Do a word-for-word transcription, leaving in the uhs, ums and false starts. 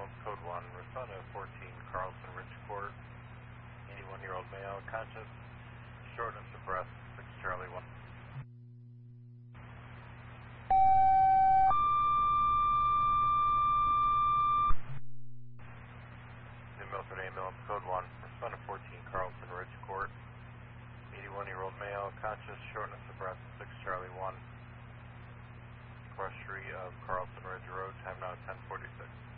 ambulance code one, respond to fourteen Carlson Ridge Court, eighty-one-year-old male, conscious, shortness of breath, six Charlie one. New Milford ambulance code one, respond to fourteen Carlson Ridge Court, eighty-one-year-old male, conscious, shortness of breath, six Charlie one. Cross street of Carlson Ridge Road, time now ten forty-six.